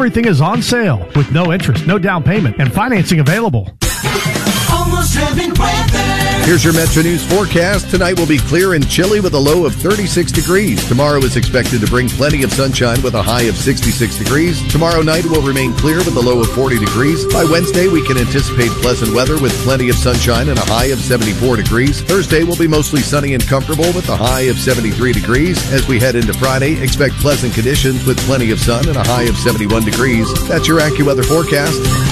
everything is on sale with no interest, no down payment, and financing available. Almost Heaven weather. Here's your Metro News forecast. Tonight will be clear and chilly with a low of 36 degrees. Tomorrow is expected to bring plenty of sunshine with a high of 66 degrees. Tomorrow night will remain clear with a low of 40 degrees. By Wednesday, we can anticipate pleasant weather with plenty of sunshine and a high of 74 degrees. Thursday will be mostly sunny and comfortable with a high of 73 degrees. As we head into Friday, expect pleasant conditions with plenty of sun and a high of 71 degrees. That's your AccuWeather forecast.